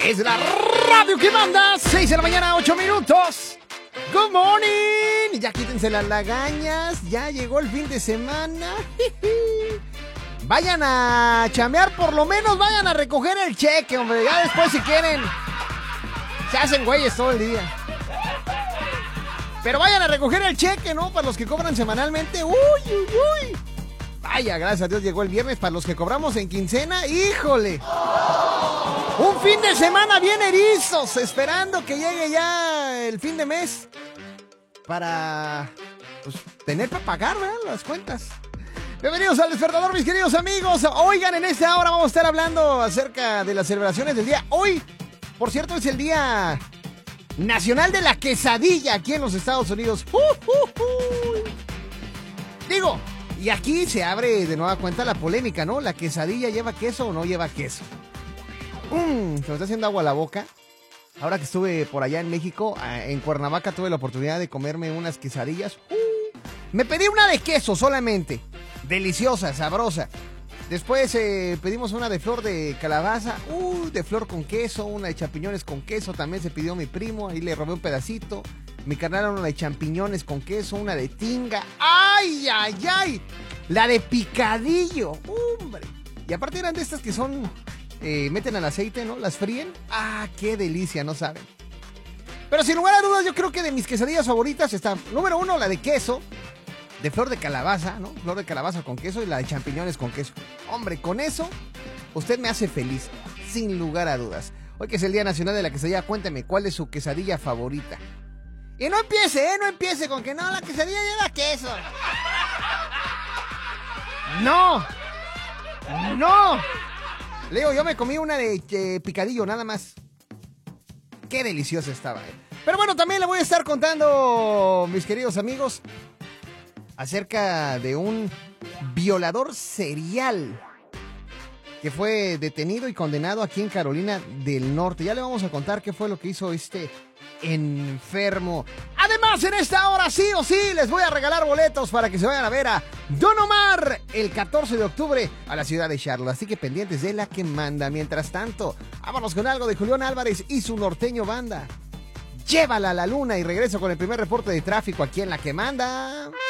Es la radio que manda. 6 de la mañana, 8 minutos. Good morning. Ya quítense las lagañas. Ya llegó el fin de semana. Vayan a chambear, por lo menos vayan a recoger el cheque, hombre. Ya después, si quieren, se hacen güeyes todo el día. Pero vayan a recoger el cheque, ¿no? Para los que cobran semanalmente. ¡Uy, uy, uy! Vaya, gracias a Dios llegó el viernes. Para los que cobramos en quincena, ¡híjole! Un fin de semana bien erizos, esperando que llegue ya el fin de mes para pues, tener para pagar, ¿verdad? Las cuentas. Bienvenidos al Despertador, mis queridos amigos. Oigan, en esta hora vamos a estar hablando acerca de las celebraciones del día. Hoy, por cierto, es el Día Nacional de la Quesadilla aquí en los Estados Unidos. Digo, y aquí se abre de nueva cuenta la polémica, ¿no? ¿La quesadilla lleva queso o no lleva queso? Se me está haciendo agua a la boca. Ahora que estuve por allá en México, en Cuernavaca, tuve la oportunidad de comerme unas quesadillas. Me pedí una de queso solamente. Deliciosa, sabrosa. Después pedimos una de flor de calabaza. De flor con queso. Una de champiñones con queso. También se pidió mi primo. Ahí le robé un pedacito. Mi carnal una de champiñones con queso. Una de tinga. ¡Ay, ay, ay! La de picadillo. ¡Hombre! Y aparte eran de estas que son... meten al aceite, ¿no? Las fríen. ¡Ah, qué delicia! No saben. Pero sin lugar a dudas, yo creo que de mis quesadillas favoritas está... Número 1, la de queso. De flor de calabaza, ¿no? Flor de calabaza con queso y la de champiñones con queso. Hombre, con eso, usted me hace feliz, sin lugar a dudas. Hoy que es el Día Nacional de la Quesadilla, cuénteme, ¿cuál es su quesadilla favorita? Y no empiece, no empiece con que no, la quesadilla lleva queso. ¡No! ¡No! Le digo, yo me comí una de picadillo, nada más. Qué deliciosa estaba, Pero bueno, también le voy a estar contando, mis queridos amigos, acerca de un violador serial que fue detenido y condenado aquí en Carolina del Norte. Ya le vamos a contar qué fue lo que hizo este enfermo. Además, en esta hora sí o sí les voy a regalar boletos para que se vayan a ver a Don Omar el 14 de octubre a la ciudad de Charlotte. Así que pendientes de la que manda. Mientras tanto, vámonos con algo de Julián Álvarez y su norteño banda. Llévala a la luna y regreso con el primer reporte de tráfico aquí en La Que Manda.